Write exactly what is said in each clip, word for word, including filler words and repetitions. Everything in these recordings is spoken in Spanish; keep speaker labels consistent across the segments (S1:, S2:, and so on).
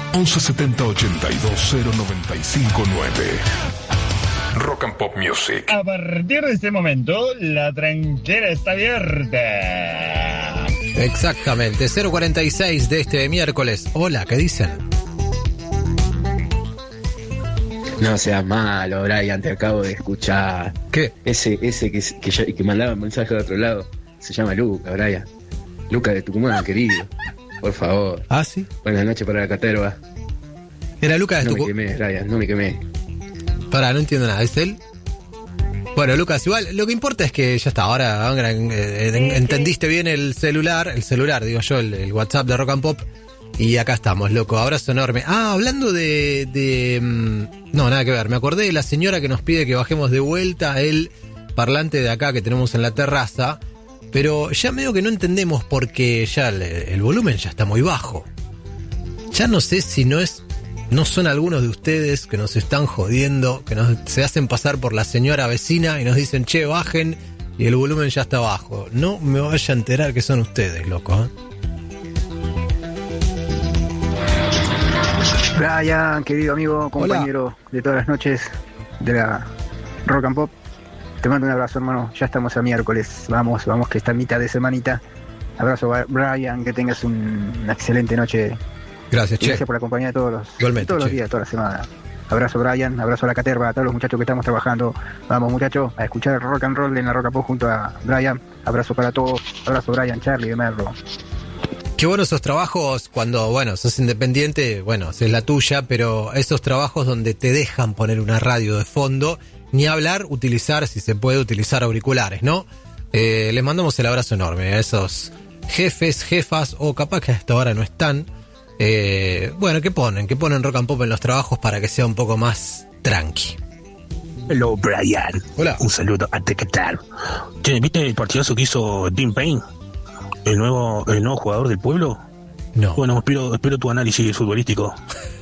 S1: once setenta ochenta y dos cero noventa y cinco nueve. Rock and Pop Music.
S2: A partir de este momento, la tranquera está abierta.
S3: Exactamente, cero cuarenta y seis de este miércoles. Hola, ¿qué dicen?
S4: No seas malo, Brian, te acabo de escuchar.
S3: ¿Qué?
S4: Ese, ese que, que, que mandaba un mensaje de otro lado, se llama Luca, Brian. Luca de Tucumán, querido. Por favor.
S3: ¿Ah, sí?
S4: Buenas noches para la caterva.
S3: ¿Era Lucas de
S4: No me
S3: Tucumán?
S4: quemé, Brian, no me quemé.
S3: Pará, no entiendo nada, ¿es él? Bueno, Lucas, igual, lo que importa es que ya está, ahora, ahora eh, entendiste bien el celular, el celular, digo yo, el, el WhatsApp de Rock and Pop, y acá estamos, loco, abrazo enorme. Ah, hablando de, de... No, nada que ver, me acordé de la señora que nos pide que bajemos de vuelta el parlante de acá que tenemos en la terraza, pero ya medio que no entendemos porque ya el, el volumen ya está muy bajo. Ya no sé si no es... No son algunos de ustedes que nos están jodiendo, que nos se hacen pasar por la señora vecina y nos dicen, che, bajen, y el volumen ya está bajo. No me vaya a enterar que son ustedes, loco, ¿eh?
S5: Brian, querido amigo, compañero Hola. de todas las noches de la Rock and Pop, te mando un abrazo, hermano. Ya estamos a miércoles, vamos, vamos que está en mitad de semanita. Abrazo, Brian, que tengas un, una excelente noche.
S3: Gracias, che.
S5: Gracias por la compañía de todos los,
S3: Igualmente,
S5: todos los
S3: che.
S5: días, toda la semana. Abrazo, Brian, abrazo a la caterva, a todos los muchachos que estamos trabajando. Vamos, muchachos, a escuchar el rock and roll en la Rock and Pop junto a Brian. Abrazo para todos. Abrazo, Brian, Charlie, de Merlo.
S3: Qué bueno esos trabajos cuando, bueno, sos independiente, bueno, es la tuya, pero esos trabajos donde te dejan poner una radio de fondo, ni hablar, utilizar, si se puede, utilizar auriculares, ¿no? Eh, les mandamos el abrazo enorme a esos jefes, jefas, o capaz que hasta ahora no están. Eh, bueno, ¿qué ponen? ¿Qué ponen Rock and Pop en los trabajos para que sea un poco más tranqui?
S6: Hello, Brian.
S3: Hola.
S6: Un saludo a Tequetar. Che, ¿viste el partidazo que hizo Tim Payne? ¿El nuevo, el nuevo jugador del pueblo?
S3: No.
S6: Bueno, espero, espero tu análisis futbolístico.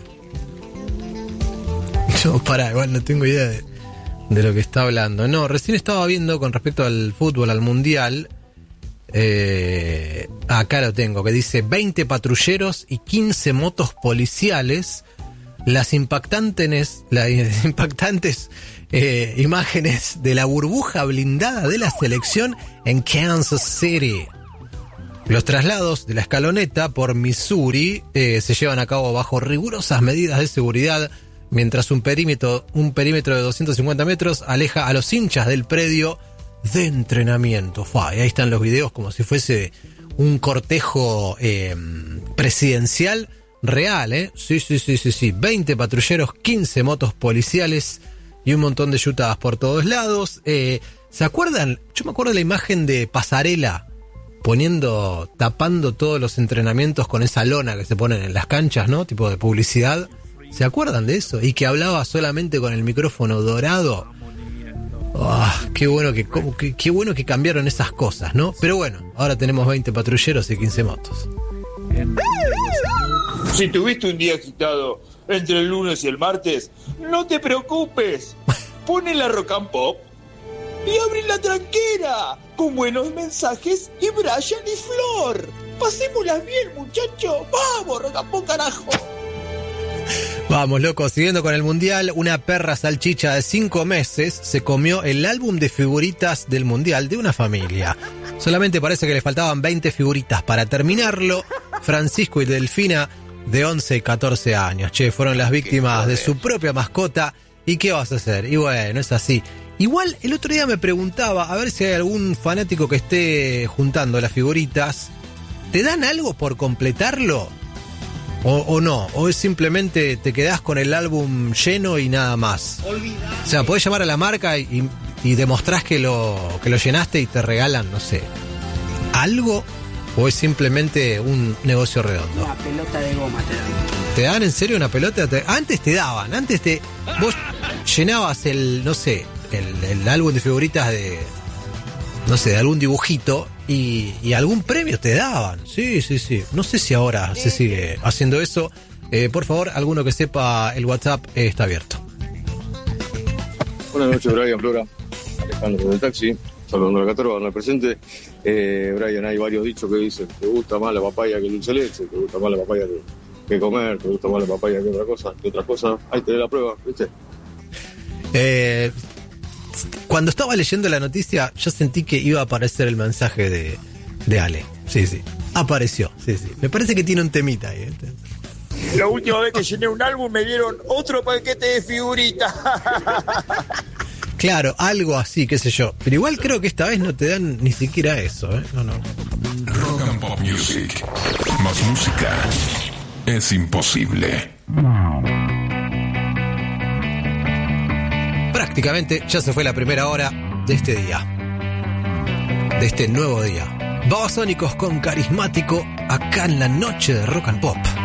S3: No, pará, igual no tengo idea de, de lo que está hablando. No, recién estaba viendo con respecto al fútbol, al mundial. Eh, acá lo tengo, que dice veinte patrulleros y quince motos policiales. Las impactantes, las impactantes eh, imágenes de la burbuja blindada de la selección en Kansas City. Los traslados de la escaloneta por Missouri eh, se llevan a cabo bajo rigurosas medidas de seguridad, mientras un perímetro, un perímetro de doscientos cincuenta metros aleja a los hinchas del predio de entrenamiento. Fua, y ahí están los videos como si fuese un cortejo eh, presidencial real, ¿eh? Sí, sí, sí, sí, sí. veinte patrulleros, quince motos policiales y un montón de yutadas por todos lados. Eh, ¿Se acuerdan? Yo me acuerdo de la imagen de Pasarela poniendo, tapando todos los entrenamientos con esa lona que se ponen en las canchas, ¿no? Tipo de publicidad. ¿Se acuerdan de eso? Y que hablaba solamente con el micrófono dorado. Oh, qué bueno que, qué, qué bueno que cambiaron esas cosas, ¿no? Pero bueno, ahora tenemos veinte patrulleros y quince motos.
S7: Si tuviste un día agitado entre el lunes y el martes, no te preocupes. Pone la Rock and Pop y abre la tranquera con buenos mensajes y Brian y Flor. Pasémoslas bien, muchachos. Vamos, Rock and Pop, carajo.
S3: Vamos, loco, siguiendo con el mundial, una perra salchicha de cinco meses se comió el álbum de figuritas del mundial de una familia. Solamente parece que le faltaban veinte figuritas para terminarlo. Francisco y Delfina, de once y catorce años, che, fueron las víctimas de su propia mascota. ¿Y qué vas a hacer? Y bueno, es así. Igual, el otro día me preguntaba, a ver si hay algún fanático que esté juntando las figuritas. ¿Te dan algo por completarlo? O, o no, o es simplemente te quedás con el álbum lleno y nada más. Olvidate. O sea, podés llamar a la marca y, y demostrás que lo, que lo llenaste y te regalan, no sé, algo, o es simplemente un negocio redondo.
S8: Una pelota de goma te dan.
S3: ¿Te dan en serio una pelota? Te, antes te daban, antes te vos llenabas el, no sé, el, el álbum de figuritas de, no sé, de algún dibujito. Y, y algún premio te daban. Sí, sí, sí. No sé si ahora se sigue haciendo eso. Eh, por favor, alguno que sepa, el WhatsApp eh, está abierto.
S9: Buenas noches, Brian, Flora. Alejandro del taxi. Saludando a la caterva, no presente. Eh, Brian, hay varios dichos que dicen: te gusta más la papaya que el dulce leche, te gusta más la papaya que, que comer, te gusta más la papaya que otra cosa, que otra cosa, ahí te doy la prueba, ¿viste?
S3: Eh, cuando estaba leyendo la noticia, yo sentí que iba a aparecer el mensaje de, de Ale. Sí, sí. Apareció, sí, sí. Me parece que tiene un temita ahí. ¿eh?
S7: La última vez que llené un álbum me dieron otro paquete de figuritas.
S3: Claro, algo así, qué sé yo. Pero igual creo que esta vez no te dan ni siquiera eso, ¿eh? No, no.
S1: Rock and Pop Music. Más música es imposible.
S3: Prácticamente ya se fue la primera hora de este día. De este nuevo día. Babasónicos con Carismático acá en la noche de Rock and Pop.